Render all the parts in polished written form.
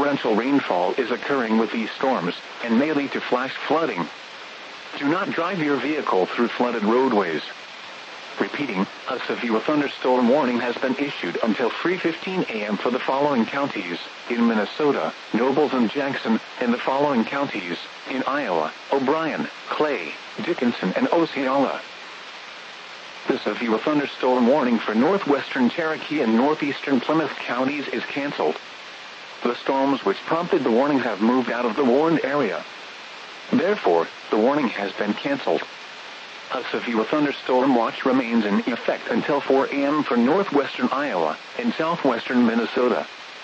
Torrential rainfall is occurring with these storms, and may lead to flash flooding. Do not drive your vehicle through flooded roadways. Repeating, a severe thunderstorm warning has been issued until 3:15 a.m. for the following counties: in Minnesota, Nobles and Jackson; in the following counties: in Iowa, O'Brien, Clay, Dickinson and Osceola. The severe thunderstorm warning for northwestern Cherokee and northeastern Plymouth counties is canceled. The storms which prompted the warning have moved out of the warned area. Therefore, the warning has been canceled. A severe thunderstorm watch remains in effect until 4 a.m. for northwestern Iowa and southwestern Minnesota.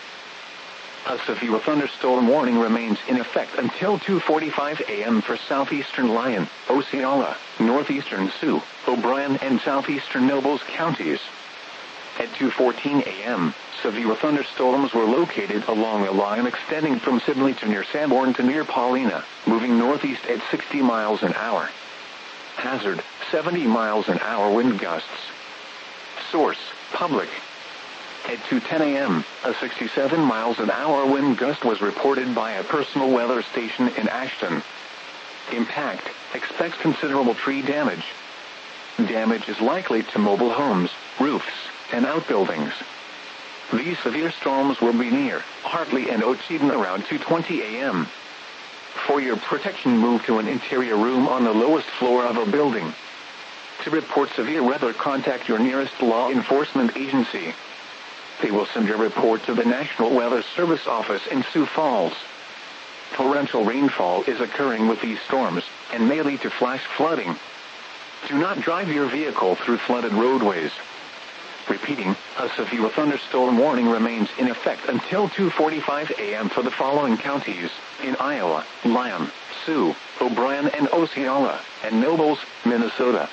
A severe thunderstorm warning remains in effect until 2:45 a.m. for southeastern Lyon, Osceola, northeastern Sioux, O'Brien and southeastern Nobles counties. At 2:14 a.m., severe thunderstorms were located along a line extending from Sibley to near Sanborn to near Paulina, moving northeast at 60 miles an hour. Hazard, 70 miles an hour wind gusts. Source, public. At 2:10 a.m., a 67 miles an hour wind gust was reported by a personal weather station in Ashton. Impact, expects considerable tree damage. Damage is likely to mobile homes, roofs, and outbuildings. These severe storms will be near Hartley and Ocheyedan around 2:20 a.m. For your protection, move to an interior room on the lowest floor of a building. To report severe weather, contact your nearest law enforcement agency. They will send your report to the National Weather Service office in Sioux Falls. Torrential rainfall is occurring with these storms, and may lead to flash flooding. Do not drive your vehicle through flooded roadways. Repeating, a severe thunderstorm warning remains in effect until 2:45 a.m. for the following counties: in Iowa, Lyon, Sioux, O'Brien and Osceola, and Nobles, Minnesota.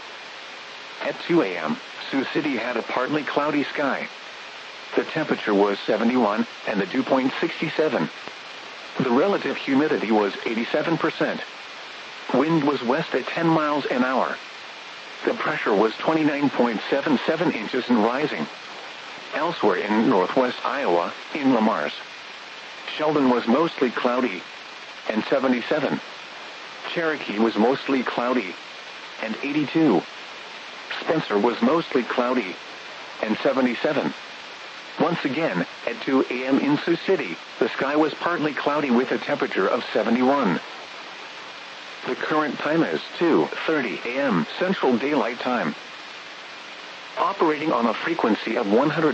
At 2 a.m., Sioux City had a partly cloudy sky. The temperature was 71, and the dew point 67. The relative humidity was 87%. Wind was west at 10 miles an hour. The pressure was 29.77 inches and rising. Elsewhere in northwest Iowa, in Le Mars, Sheldon was mostly cloudy, and 77. Cherokee was mostly cloudy, and 82. Spencer was mostly cloudy, and 77. Once again, at 2 a.m. in Sioux City, the sky was partly cloudy with a temperature of 71. The current time is 2:30 a.m. Central Daylight Time. Operating on a frequency of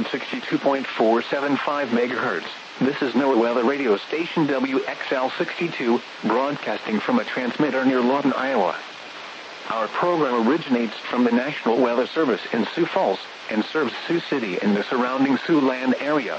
162.475 MHz, this is NOAA Weather Radio Station WXL62, broadcasting from a transmitter near Lawton, Iowa. Our program originates from the National Weather Service in Sioux Falls, and serves Sioux City and the surrounding Siouxland area.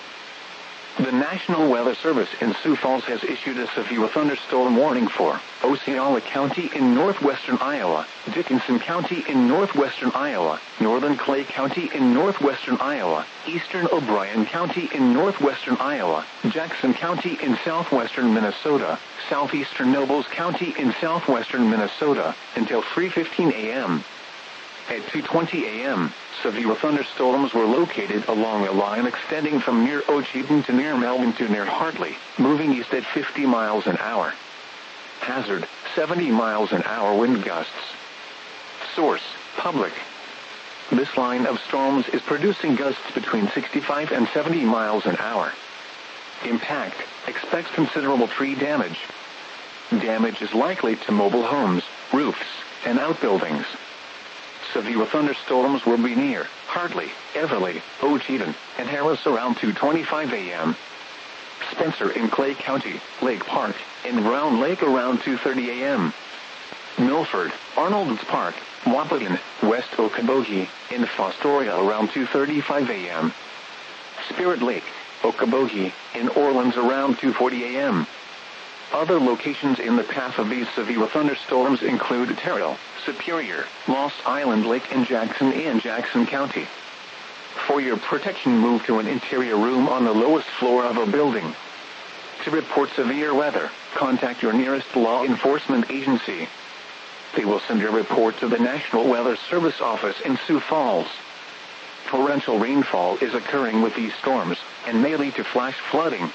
The National Weather Service in Sioux Falls has issued a severe thunderstorm warning for Osceola County in northwestern Iowa, Dickinson County in northwestern Iowa, northern Clay County in northwestern Iowa, eastern O'Brien County in northwestern Iowa, Jackson County in southwestern Minnesota, southeastern Nobles County in southwestern Minnesota, until 3:15 a.m. At 2:20 a.m., severe thunderstorms were located along a line extending from near Ocheyedan to near Melbourne to near Hartley, moving east at 50 miles an hour. Hazard, 70 miles an hour wind gusts. Source, public. This line of storms is producing gusts between 65 and 70 miles an hour. Impact, expects considerable tree damage. Damage is likely to mobile homes, roofs, and outbuildings. Severe thunderstorms will be near Hartley, Everly, Ocheyedan, and Harris around 2:25 a.m. Spencer in Clay County, Lake Park, and Round Lake around 2:30 a.m. Milford, Arnold's Park, Wahpeton, West Okoboji, and Fostoria around 2:35 a.m. Spirit Lake, Okoboji, and Orleans around 2:40 a.m. Other locations in the path of these severe thunderstorms include Terrell, Superior, Lost Island Lake, and Jackson in Jackson County. For your protection, move to an interior room on the lowest floor of a building. To report severe weather, contact your nearest law enforcement agency. They will send your report to the National Weather Service office in Sioux Falls. Torrential rainfall is occurring with these storms, and may lead to flash flooding.